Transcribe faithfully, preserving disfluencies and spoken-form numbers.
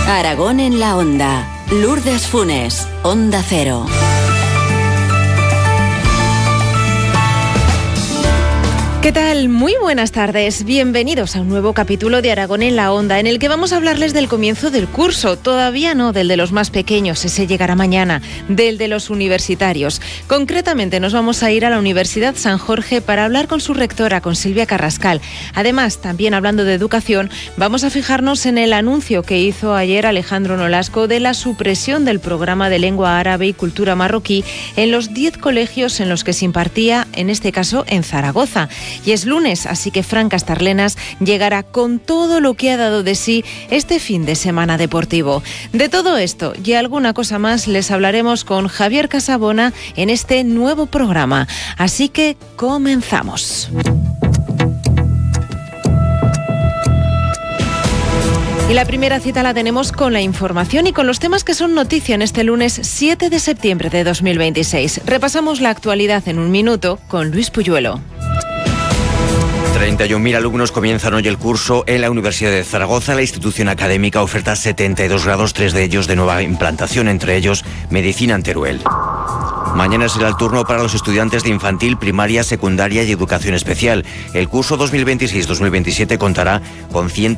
Aragón en la Onda. Lourdes Funes, Onda Cero. ¿Qué tal? Muy buenas tardes. Bienvenidos a un nuevo capítulo de Aragón en la Onda, en el que vamos a hablarles del comienzo del curso. Todavía no del de los más pequeños, ese llegará mañana, del de los universitarios. Concretamente nos vamos a ir a la Universidad San Jorge para hablar con su rectora, con Silvia Carrascal. Además, también hablando de educación, vamos a fijarnos en el anuncio que hizo ayer Alejandro Nolasco de la supresión del programa de lengua árabe y cultura marroquí en los diez colegios en los que se impartía, en este caso en Zaragoza. Y es lunes, así que Fran Castarlenas llegará con todo lo que ha dado de sí este fin de semana deportivo. De todo esto y alguna cosa más les hablaremos con Javier Casabona en este nuevo programa. Así que comenzamos. Y la primera cita la tenemos con la información y con los temas que son noticia en este lunes siete de septiembre de dos mil veintiséis. Repasamos la actualidad en un minuto con Luis Puyuelo. treinta y un mil alumnos comienzan hoy el curso en la Universidad de Zaragoza. La institución académica oferta setenta y dos grados, tres de ellos de nueva implantación, entre ellos Medicina en Teruel. Mañana será el turno para los estudiantes de infantil, primaria, secundaria y educación especial. El curso dos mil veintiséis dos mil veintisiete contará con ciento